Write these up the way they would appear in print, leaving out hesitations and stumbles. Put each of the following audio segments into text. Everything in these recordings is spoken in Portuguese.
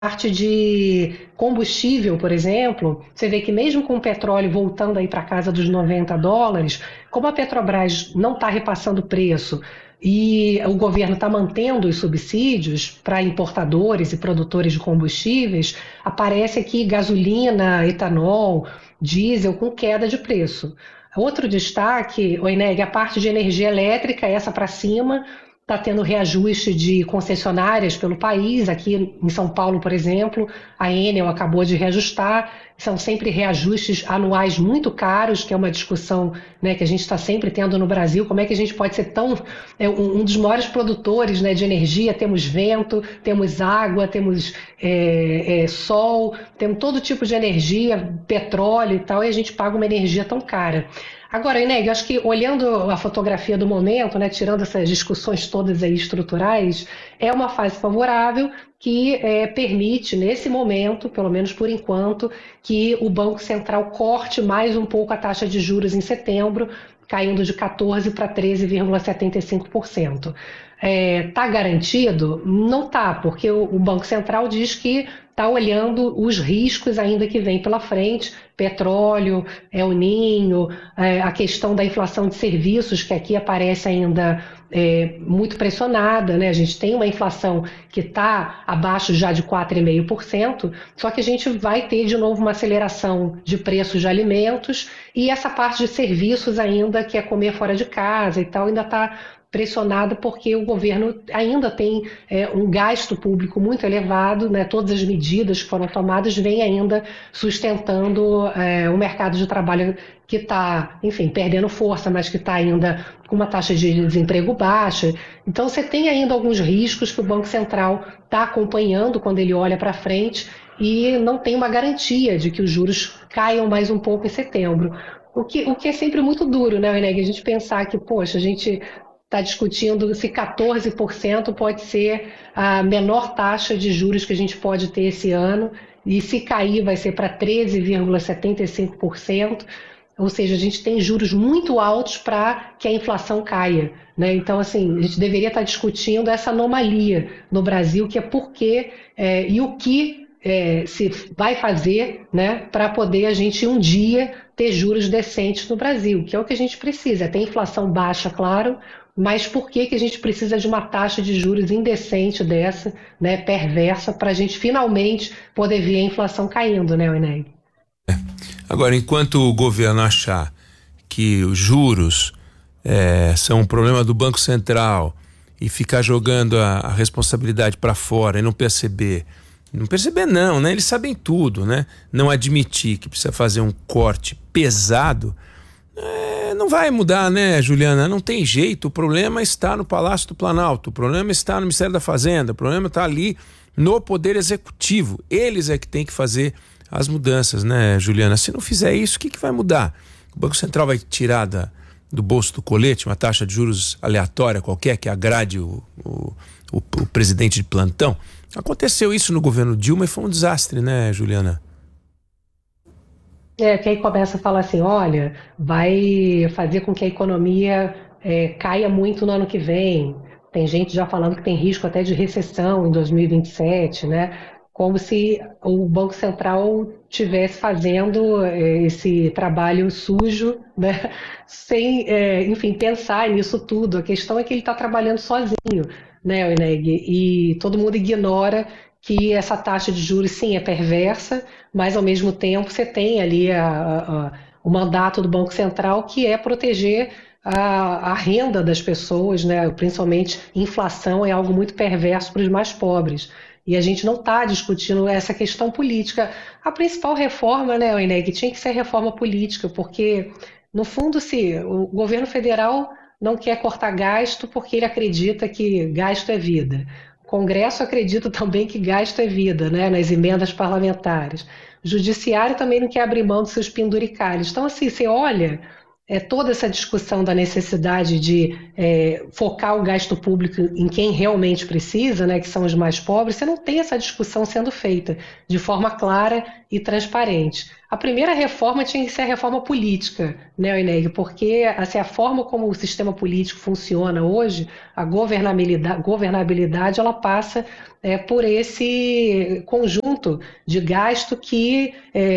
parte de combustível, por exemplo, você vê que mesmo com o petróleo voltando aí para casa dos US$ 90, como a Petrobras não está repassando preço e o governo está mantendo os subsídios para importadores e produtores de combustíveis, aparece aqui gasolina, etanol, diesel com queda de preço. Outro destaque, Oineg, a parte de energia elétrica, essa para cima, está tendo reajuste de concessionárias pelo país. Aqui em São Paulo, por exemplo, a Enel acabou de reajustar. São sempre reajustes anuais muito caros, que é uma discussão, né, que a gente está sempre tendo no Brasil. Como é que a gente pode ser tão um dos maiores produtores, né, de energia? Temos vento, temos água, temos sol, temos todo tipo de energia, petróleo e tal, e a gente paga uma energia tão cara. Agora, Ineg, acho que olhando a fotografia do momento, né, tirando essas discussões todas aí estruturais, é uma fase favorável que permite, nesse momento, pelo menos por enquanto, que o Banco Central corte mais um pouco a taxa de juros em setembro, caindo de 14% para 13,75%. Está garantido? Não está, porque o Banco Central diz que está olhando os riscos ainda que vem pela frente, petróleo, El Ninho, a questão da inflação de serviços, que aqui aparece ainda muito pressionada, né? A gente tem uma inflação que está abaixo já de 4,5%, só que a gente vai ter de novo uma aceleração de preços de alimentos e essa parte de serviços ainda, que é comer fora de casa e tal, ainda está pressionada porque o governo ainda tem um gasto público muito elevado, né? Todas as medidas que foram tomadas vêm ainda sustentando o mercado de trabalho que está, enfim, perdendo força, mas que está ainda com uma taxa de desemprego baixa. Então você tem ainda alguns riscos que o Banco Central está acompanhando quando ele olha para frente e não tem uma garantia de que os juros caiam mais um pouco em setembro. O que é sempre muito duro, né, Eneg? A gente pensar que, poxa, a gente está discutindo se 14% pode ser a menor taxa de juros que a gente pode ter esse ano, e se cair vai ser para 13,75%, ou seja, a gente tem juros muito altos para que a inflação caia, né? Então, assim, a gente deveria estar discutindo essa anomalia no Brasil, que é por quê e o que se vai fazer, né, para poder a gente um dia ter juros decentes no Brasil, que é o que a gente precisa. Tem inflação baixa, claro, mas por que a gente precisa de uma taxa de juros indecente dessa, né, perversa, para a gente finalmente poder ver a inflação caindo, né, Eneg? Agora, enquanto o governo achar que os juros são um problema do Banco Central e ficar jogando a responsabilidade para fora e não perceber não, né? Eles sabem tudo, né? Não admitir que precisa fazer um corte pesado, não vai mudar, né, Juliana? Não tem jeito. O problema está no Palácio do Planalto, o problema está no Ministério da Fazenda, o problema está ali no Poder Executivo. Eles é que tem que fazer as mudanças, né, Juliana? Se não fizer isso, o que vai mudar? O Banco Central vai tirar do bolso do colete uma taxa de juros aleatória qualquer que agrade o presidente de plantão? Aconteceu isso no governo Dilma e foi um desastre, né, Juliana? Que aí começa a falar assim, olha, vai fazer com que a economia caia muito no ano que vem. Tem gente já falando que tem risco até de recessão em 2027, né? Como se o Banco Central tivesse fazendo esse trabalho sujo, né? Sem, enfim, pensar nisso tudo. A questão é que ele está trabalhando sozinho, né, Eneg? E todo mundo ignora que essa taxa de juros, sim, é perversa, mas ao mesmo tempo você tem ali o mandato do Banco Central, que é proteger a renda das pessoas, né? Principalmente inflação é algo muito perverso para os mais pobres. E a gente não está discutindo essa questão política. A principal reforma, né, Eneg, tinha que ser reforma política, porque, no fundo, se o governo federal não quer cortar gasto porque ele acredita que gasto é vida. O Congresso acredita também que gasto é vida, né, nas emendas parlamentares. O Judiciário também não quer abrir mão dos seus penduricalhos. Então, assim, você olha toda essa discussão da necessidade de focar o gasto público em quem realmente precisa, né, que são os mais pobres, você não tem essa discussão sendo feita de forma clara e transparente. A primeira reforma tinha que ser a reforma política, né, Oineg? Porque assim, a forma como o sistema político funciona hoje, a governabilidade ela passa por esse conjunto de gasto que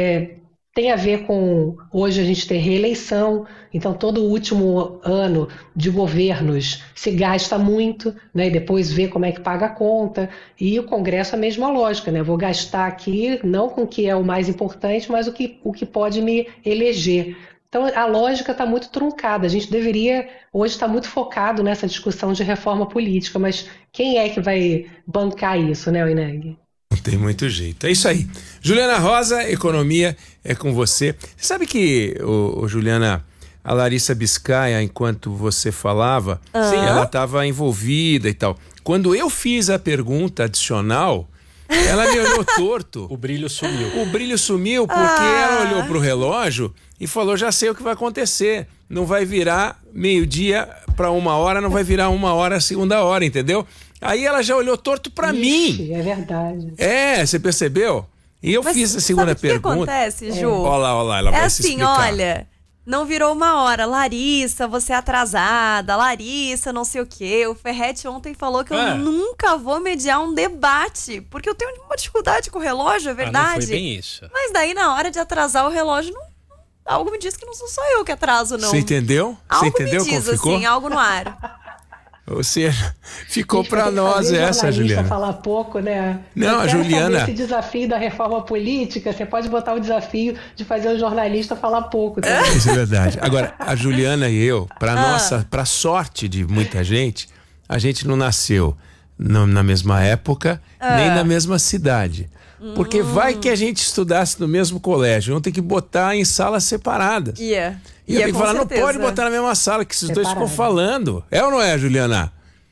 tem a ver com, hoje a gente tem reeleição, então todo o último ano de governos se gasta muito, né, e depois vê como é que paga a conta, e o Congresso é a mesma lógica, né, vou gastar aqui não com o que é o mais importante, mas o que pode me eleger. Então a lógica está muito truncada, a gente deveria hoje estar muito focado nessa discussão de reforma política, mas quem é que vai bancar isso, né, Oineg? Não tem muito jeito. É isso aí. Juliana Rosa, economia é com você. Você sabe que, Juliana, a Larissa Biscaia, enquanto você falava, ela estava envolvida e tal. Quando eu fiz a pergunta adicional, ela me olhou torto. O brilho sumiu. O brilho sumiu porque ela olhou pro relógio e falou, já sei o que vai acontecer. Não vai virar meio-dia para 1h, não vai virar 1h, segunda hora, entendeu? Aí ela já olhou torto pra mim. É verdade. Você percebeu? E eu fiz a segunda pergunta. O que acontece, Ju? Olha lá, ela vai se explicar. É assim, olha, não virou 1h. Larissa, você é atrasada. Larissa, não sei o quê. O Ferretti ontem falou que eu nunca vou mediar um debate, porque eu tenho uma dificuldade com o relógio, é verdade? Não foi bem isso. Mas daí, na hora de atrasar o relógio, algo me diz que não sou só eu que atraso, não. Você entendeu? Algo você entendeu me diz, como ficou? Assim, algo no ar. Ou seja, ficou para nós essa, Juliana. Falar pouco, né? Não, a Juliana. Esse desafio da reforma política, você pode botar o desafio de fazer o jornalista falar pouco. Também. Isso é verdade. Agora, a Juliana e eu, para sorte de muita gente, a gente não nasceu na mesma época, nem na mesma cidade. Porque vai que a gente estudasse no mesmo colégio, vão ter que botar em salas separadas. E eu tenho que falar, não pode botar na mesma sala, que esses dois ficam falando. É ou não é, Juliana?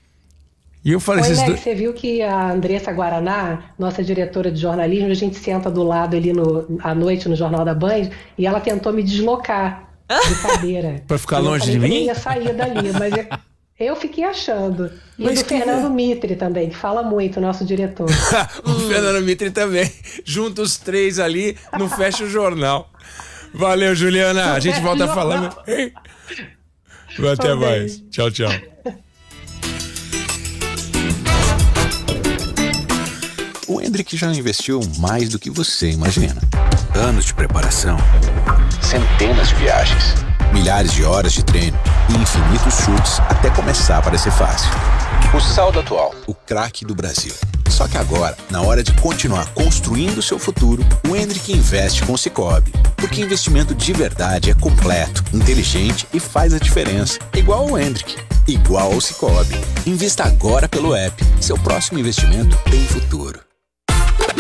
E eu falei... Você viu que a Andressa Guaraná, nossa diretora de jornalismo, a gente senta do lado ali à noite no Jornal da Band, e ela tentou me deslocar de cadeira. Pra ficar longe de mim? Eu ia sair dali, mas... Eu fiquei achando. E do Fernando Mitre também, que fala muito, nosso diretor. O Fernando Mitre também. Junta os três ali, não fecha o jornal. Valeu, Juliana. A gente volta a falar. Até mais. Tchau, tchau. O Hendrick já investiu mais do que você imagina. Anos de preparação, centenas de viagens, milhares de horas de treino e infinitos chutes até começar a parecer fácil. O saldo atual, o craque do Brasil. Só que agora, na hora de continuar construindo seu futuro, o Hendrick investe com o Sicoob. Porque investimento de verdade é completo, inteligente e faz a diferença. Igual ao Hendrick, igual ao Sicoob. Invista agora pelo app. Seu próximo investimento tem futuro.